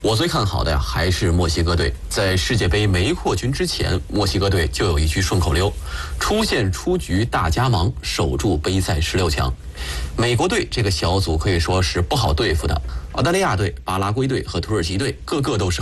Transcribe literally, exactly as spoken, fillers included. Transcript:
我最看好的呀，还是墨西哥队。在世界杯没扩军之前，墨西哥队就有一句顺口溜：出线出局大家忙，守住杯赛十六强。美国队这个小组可以说是不好对付的，澳大利亚队、巴拉圭队和土耳其队个个都是